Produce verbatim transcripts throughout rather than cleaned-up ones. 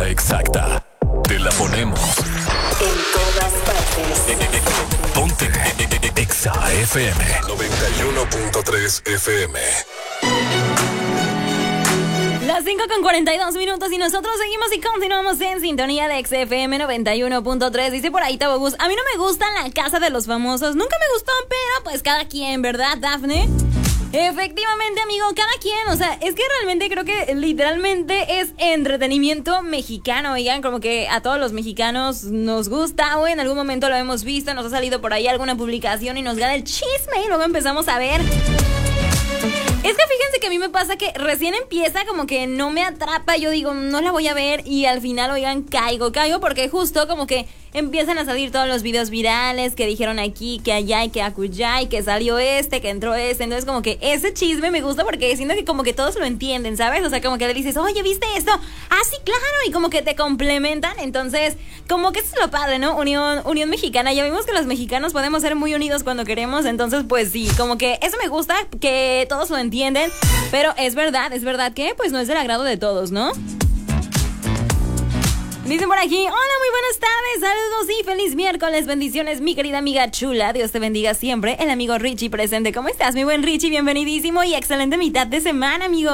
hora exacta. Te la ponemos en todas partes. Ponte Exa F M noventa y uno punto tres F M. Las cinco con cuarenta y dos minutos y nosotros seguimos y continuamos en sintonía de Exa F M noventa y uno punto tres. Dice por ahí Tabogus, a mí no me gusta La Casa de los Famosos. Nunca me gustó, pero pues cada quien, ¿verdad, Dafne? Efectivamente, amigo, cada quien, o sea, es que realmente creo que literalmente es entretenimiento mexicano, oigan, como que a todos los mexicanos nos gusta, o en algún momento lo hemos visto, nos ha salido por ahí alguna publicación y nos gana el chisme y luego empezamos a ver. Es que fíjense que a mí me pasa que recién empieza, como que no me atrapa, yo digo, no la voy a ver y al final, oigan, caigo, caigo porque justo como que empiezan a salir todos los videos virales que dijeron aquí, que allá y que acullá y que salió este, que entró este, entonces como que ese chisme me gusta porque siento que como que todos lo entienden, ¿sabes? O sea, como que le dices, oye, ¿viste esto? Ah, sí, claro, y como que te complementan, entonces como que eso es lo padre, ¿no? Unión, unión mexicana, ya vimos que los mexicanos podemos ser muy unidos cuando queremos, entonces pues sí, como que eso me gusta, que todos lo entienden, pero es verdad, es verdad que pues no es del agrado de todos, ¿no? Dicen por aquí, hola, muy buenas tardes, saludos y feliz miércoles, bendiciones, mi querida amiga chula, Dios te bendiga siempre, el amigo Richie presente. ¿Cómo estás, mi buen Richie? Bienvenidísimo y excelente mitad de semana, amigo.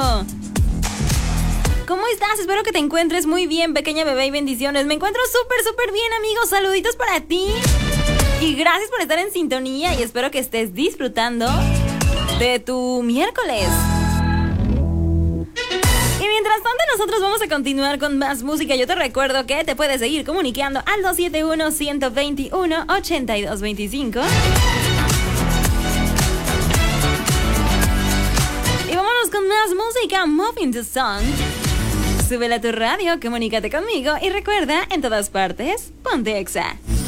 ¿Cómo estás? Espero que te encuentres muy bien, pequeña bebé, y bendiciones. Me encuentro súper, súper bien, amigo, saluditos para ti. Y gracias por estar en sintonía y espero que estés disfrutando de tu miércoles. Y mientras tanto nosotros vamos a continuar con más música. Yo te recuerdo que te puedes seguir comunicando al dos siete uno, uno dos uno, ocho dos dos cinco. Y vámonos con más música. Moving the Song. Súbela a tu radio, comunícate conmigo y recuerda, en todas partes, ponte Exa.